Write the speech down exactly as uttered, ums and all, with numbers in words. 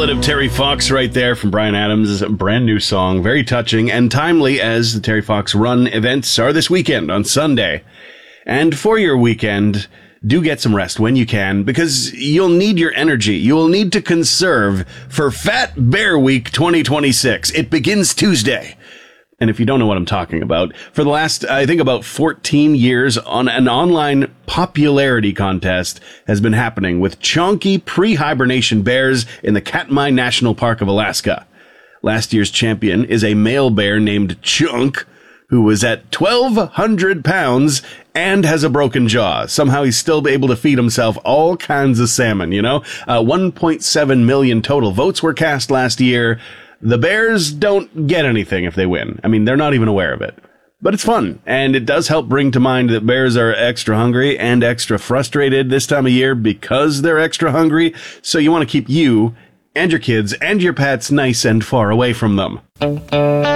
ballad of Terry Fox right there from Bryan Adams' brand new song. Very touching and timely, as the Terry Fox Run events are this weekend on Sunday. And for your weekend, do get some rest when you can, because you'll need your energy. You will need to conserve for Fat Bear Week twenty twenty-six. It begins Tuesday. And if you don't know what I'm talking about, for the last, I think, about fourteen years, on an online popularity contest has been happening with chonky pre-hibernation bears in the Katmai National Park of Alaska. Last year's champion is a male bear named Chunk, who was at twelve hundred pounds and has a broken jaw. Somehow he's still able to feed himself all kinds of salmon, you know? Uh, one point seven million total votes were cast last year. The Bears don't get anything if they win. I mean, they're not even aware of it. But it's fun, and it does help bring to mind that bears are extra hungry and extra frustrated this time of year because they're extra hungry, so you want to keep you and your kids and your pets nice and far away from them.